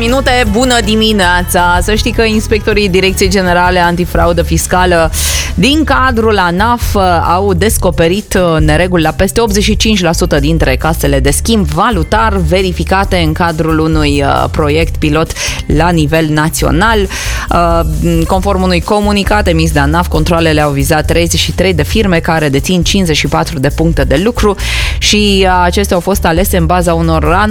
Minute, bună dimineața! Să știi că inspectorii Direcției Generale Antifraudă Fiscală din cadrul ANAF au descoperit nereguli la peste 85% dintre casele de schimb valutar verificate în cadrul unui proiect pilot la nivel național. Conform unui comunicat emis de ANAF, controalele au vizat 33 de firme care dețin 54 de puncte de lucru și acestea au fost alese în baza unor